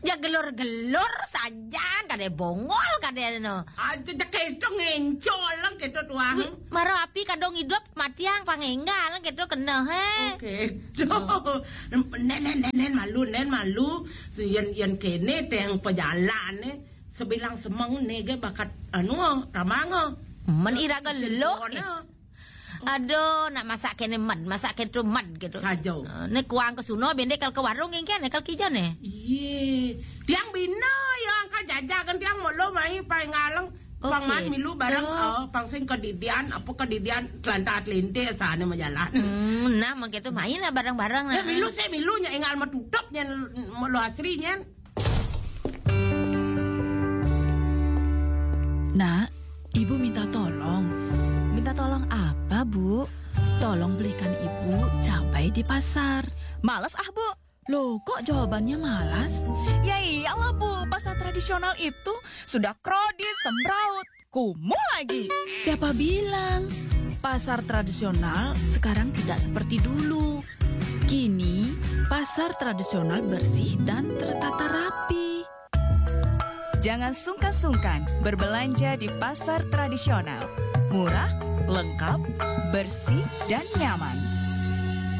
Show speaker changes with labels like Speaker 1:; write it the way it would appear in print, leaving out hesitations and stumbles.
Speaker 1: Ya gelor-gelor saja, kada bongol kada no.
Speaker 2: Aja kedo ngencol lang kedo tuang.
Speaker 1: Maro api kadong hidup matiang pangenggal kedo kena he.
Speaker 2: Oke. Nen malu. Yan kene teng pejalan sebilang semang nege bakat ramango.
Speaker 1: Men ira gelor. Aduh, nak masak kene masak kene mad gitu.
Speaker 2: Sajo.
Speaker 1: Nek kuang ke suno bende kal ke warung ngene kal kijan
Speaker 2: Iye. Tiang bina yang kan jajakan tiang molo mai pai ngalang pangmat milu barang pang sing kedidian apa kedidian telantat lente asane majalan.
Speaker 1: Nah mangke main lah barang-barang.
Speaker 2: Milu nya ingal matutup nya molo asrinya.
Speaker 3: Nak, ibu minta tolong.
Speaker 4: Minta tolong apa, Bu?
Speaker 3: Tolong belikan ibu cabai di pasar.
Speaker 4: Malas Bu.
Speaker 3: Loh, kok jawabannya malas?
Speaker 4: Ya iyalah Bu, pasar tradisional itu sudah krodit, semraut, kumuh lagi.
Speaker 3: Siapa bilang? Pasar tradisional sekarang tidak seperti dulu. Kini, pasar tradisional bersih dan tertata rapi.
Speaker 4: Jangan sungkan-sungkan berbelanja di pasar tradisional. Murah, lengkap, bersih, dan nyaman.